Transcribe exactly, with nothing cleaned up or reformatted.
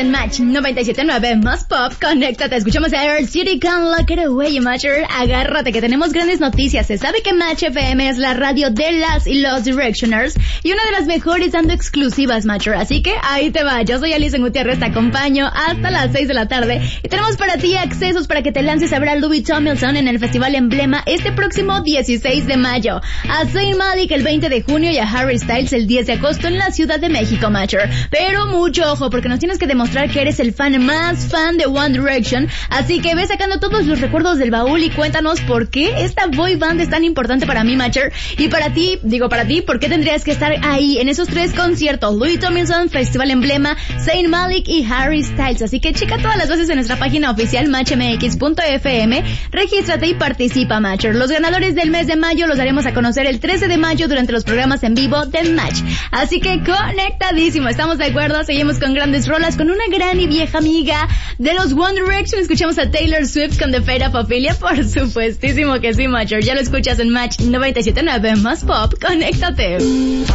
en Match noventa y siete punto nueve más Pop. Conéctate, escuchamos a Air City con Lock It Away, Matcher. Agárrate que tenemos grandes noticias. Se sabe que Match F M es la radio de las y los Directioners y una de las mejores dando exclusivas, Matcher. Así que ahí te va. Yo soy Alison Gutiérrez, te acompaño hasta las seis de la tarde y tenemos para ti accesos para que te lances a ver a Louis Tomlinson en el Festival Emblema este próximo dieciséis de mayo, a Zayn Malik el veinte de junio y a Harry Styles el diez de agosto en la Ciudad de México, Matcher. Pero mucho ojo, porque nos tienes que demostrar que eres el fan más fan de One Direction, así que ve sacando todos los recuerdos del baúl y cuéntanos por qué esta boy band es tan importante para mí, Matcher. Y para ti, digo para ti, ¿por qué tendrías que estar ahí en esos tres conciertos? Louis Tomlinson, Festival Emblema, Zayn Malik y Harry Styles. Así que checa todas las bases en nuestra página oficial match m x punto f m, regístrate y participa, Matcher. Los ganadores del mes de mayo los daremos a conocer el trece de mayo durante los programas en vivo de Match. Así que conectadísimo, ¿estamos de acuerdo? Seguimos con grandes rolas, con una gran y vieja amiga de los One Direction. Escuchamos a Taylor Swift con The Fate of Ophelia, por supuestísimo que sí, Matcher. Ya lo escuchas en Match noventa y siete punto nueve más Pop. Conéctate.